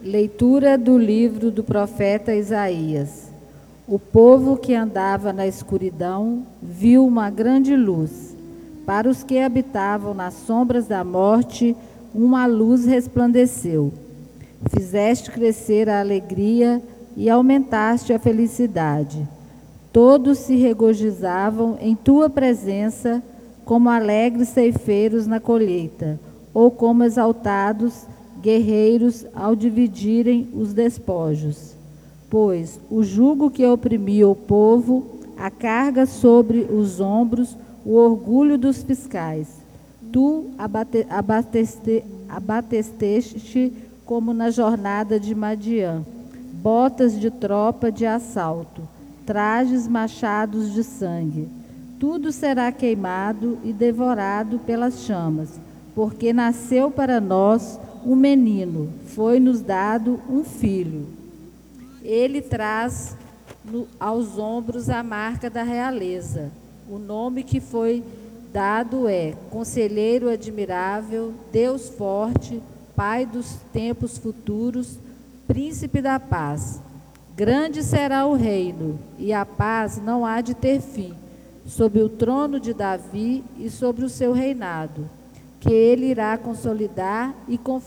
Leitura do livro do profeta Isaías. O povo que andava na escuridão viu uma grande luz. Para os que habitavam nas sombras da morte, uma luz resplandeceu. Fizeste crescer a alegria e aumentaste a felicidade. Todos se regozijavam em tua presença, como alegres ceifeiros na colheita, ou como exaltados guerreiros ao dividirem os despojos. Pois o jugo que oprimia o povo, a carga sobre os ombros, o orgulho dos fiscais. Tu abatesteste como na jornada de Madiã, botas de tropa de assalto, trajes machados de sangue. Tudo será queimado e devorado pelas chamas, porque nasceu para nós um menino, foi-nos dado um filho. Ele traz aos ombros a marca da realeza. O nome que foi dado é Conselheiro Admirável, Deus Forte, Pai dos tempos futuros, Príncipe da Paz. Grande será o reino, e a paz não há de ter fim, sobre o trono de Davi e sobre o seu reinado, que ele irá consolidar e confirmar